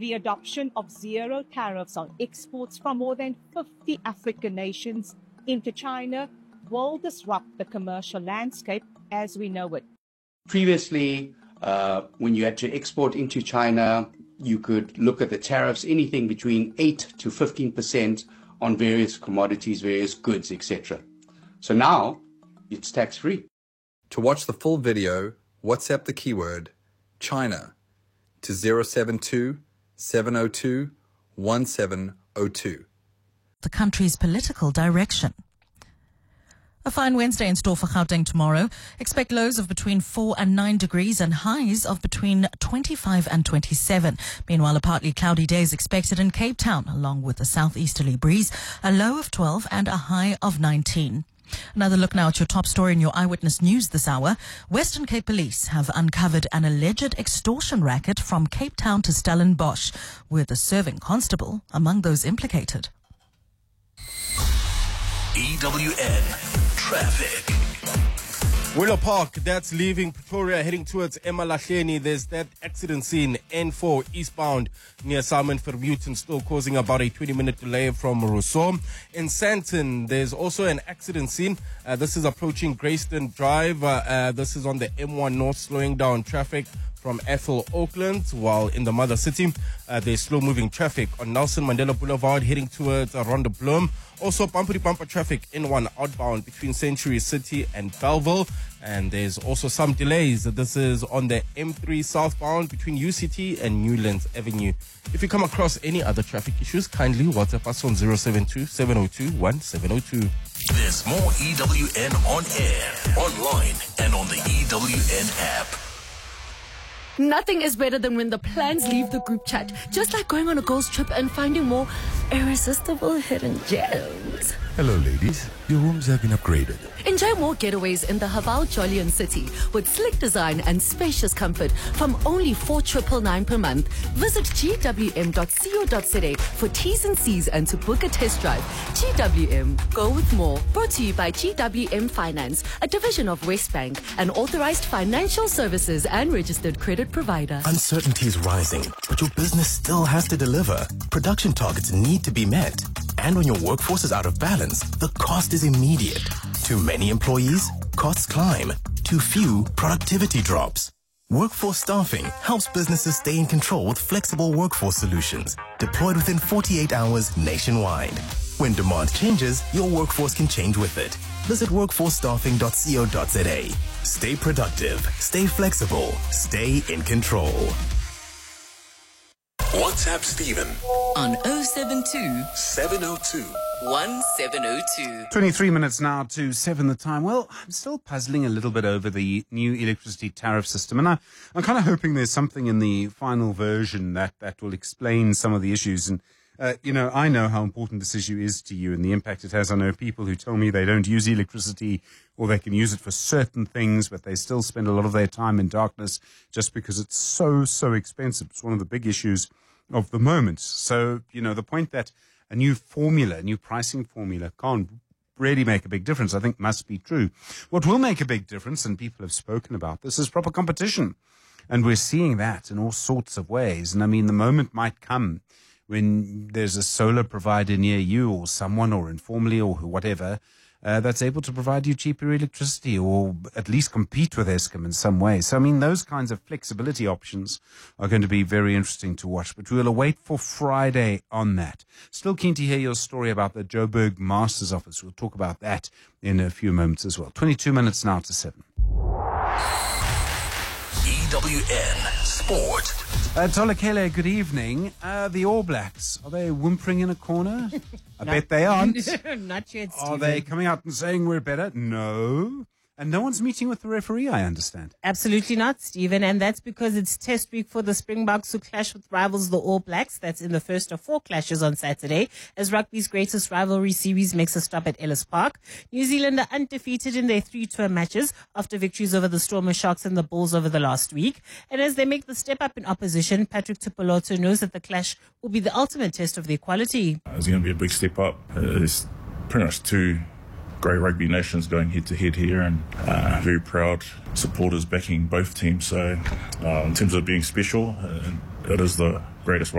the adoption of zero tariffs on exports from more than 50 African nations into China will disrupt the commercial landscape as we know it. Previously, when you had to export into China, you could look at the tariffs, anything between 8 to 15% on various commodities, various goods, etc. So now it's tax-free. To watch the full video, WhatsApp the keyword China to 072 702 1702. The country's political direction. A fine Wednesday in store for Gauteng tomorrow. Expect lows of between 4 and 9 degrees and highs of between 25 and 27. Meanwhile, a partly cloudy day is expected in Cape Town, along with a southeasterly breeze, a low of 12 and a high of 19. Another look now at your top story in your Eyewitness News this hour. Western Cape Police have uncovered an alleged extortion racket from Cape Town to Stellenbosch, with a serving constable among those implicated. EWN Traffic. Willow Park, that's leaving Pretoria, heading towards Emalahleni. There's that accident scene, N4 eastbound near Simon Vermeulen, still causing about a 20-minute delay from Rousseau. In Sandton, there's also an accident scene. This is approaching Greyston Drive. This is on the M1 North, slowing down traffic from Ethel, Auckland, while in the mother city, there's slow-moving traffic on Nelson Mandela Boulevard heading towards Rondebloem. Also, bumper-to-bumper traffic N1 outbound between Century City and Belleville. And there's also some delays. This is on the M3 southbound between UCT and Newlands Avenue. If you come across any other traffic issues, kindly WhatsApp us on 072 702 1702. There's more EWN on air, online, and on the EWN app. Nothing is better than when the plans leave the group chat. Just like going on a girls' trip and finding more irresistible hidden gems. Hello, ladies. Your rooms have been upgraded. Enjoy more getaways in the Haval Jolian City with slick design and spacious comfort from only $4,999 per month. Visit gwm.co.za for T's and C's and to book a test drive. GWM, go with more. Brought to you by GWM Finance, a division of Westbank, an authorized financial services and registered credit provider. Uncertainty is rising, but your business still has to deliver. Production targets need to be met. And when your workforce is out of balance, the cost is immediate. Too many employees, costs climb. Too few, productivity drops. Workforce Staffing helps businesses stay in control with flexible workforce solutions deployed within 48 hours nationwide. When demand changes, your workforce can change with it. Visit workforcestaffing.co.za. Stay productive, stay flexible, stay in control. WhatsApp Stephen On 072 702 1702. 23 minutes now to 7 the time. Well, I'm still puzzling a little bit over the new electricity tariff system, and I'm kind of hoping there's something in the final version that will explain some of the issues. And, I know how important this issue is to you and the impact it has. I know people who tell me they don't use electricity or they can use it for certain things, but they still spend a lot of their time in darkness just because it's so expensive. It's one of the big issues of the moment. So, the point that a new pricing formula can't really make a big difference, I think must be true. What will make a big difference, and people have spoken about this, is proper competition. And we're seeing that in all sorts of ways. And I mean, the moment might come when there's a solar provider near you or someone or informally or whatever that's able to provide you cheaper electricity or at least compete with Eskom in some way. So, I mean, those kinds of flexibility options are going to be very interesting to watch. But we'll await for Friday on that. Still keen to hear your story about the Joburg Master's Office. We'll talk about that in a few moments as well. 22 minutes now to 7. EWN Sport. Tolakele, good evening. The All Blacks, are they whimpering in a corner? I bet they aren't. Not yet, Stephen. Are they coming out and saying we're better? No. And no one's meeting with the referee, I understand. Absolutely not, Stephen. And that's because it's test week for the Springboks, who clash with rivals the All Blacks. That's in the first of 4 clashes on Saturday, as rugby's greatest rivalry series makes a stop at Ellis Park. New Zealand are undefeated in their 3 tour matches after victories over the Stormer Sharks and the Bulls over the last week. And as they make the step up in opposition, Patrick Tupoloto knows that the clash will be the ultimate test of their quality. It's going to be a big step up. It's pretty much 2 great rugby nations going head to head here, and very proud supporters backing both teams. So in terms of being special, it is the greatest